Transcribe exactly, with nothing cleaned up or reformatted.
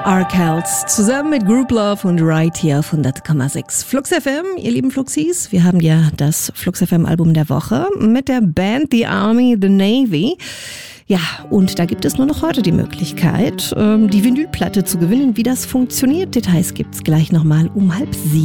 Arkells zusammen mit Group Love und Right hier auf hundert Komma sechs Flux F M, ihr lieben Fluxis. Wir haben ja das Flux F M Album der Woche mit der Band The Army, The Navy. Ja, und da gibt es nur noch heute die Möglichkeit, die Vinylplatte zu gewinnen. Wie das funktioniert, Details gibt's gleich nochmal um halb sieben.